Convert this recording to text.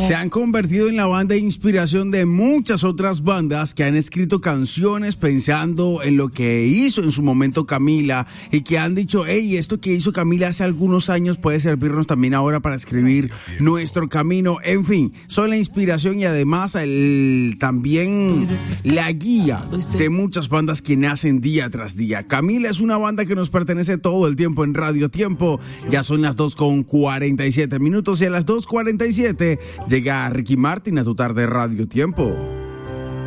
Se han convertido en la banda de inspiración de muchas otras bandas que han escrito canciones pensando en lo que hizo en su momento Camila y que han dicho, hey, esto que hizo Camila hace algunos años puede servirnos también ahora para escribir nuestro camino. En fin, son la inspiración y además también la guía de muchas bandas que nacen día tras día. Camila es una banda que nos pertenece todo el tiempo en Radio Tiempo. Ya son las 2:47 minutos y a las 2:47 llega Ricky Martin a tu tarde Radio Tiempo.